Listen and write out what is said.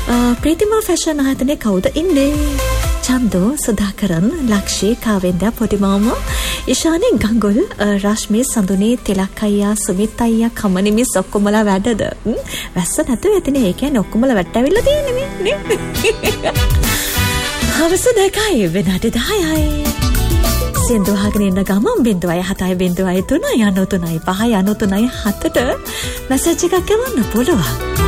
ප්‍රීතිමා fashion ආයතනයේ කවුද ඉන්නේ? චන්දෝ, සුධාකරන්, ලක්ෂී, කාවෙන්දා, පොඩිමාම, ඉෂානි, ගංගුල්, රශ්මි, සඳුනි, තිලක් අයියා, සුමිත් අයියා, කමනි මිස් ඔක්කොමලා වැඩද? වැස්ස නැතුව ඇතිනේ. ඒ කියන්නේ ඔක්කොමලා වැට්ට ඇවිල්ලා තියෙන්නේ නේ. හවස 2යි වෙනාට 10යි. සින්දු අහගෙන ඉන්න ගමන් 0.7 0.3 93.5 93.7ට මැසේජ් එකක් ගවන්න පුළුවන්.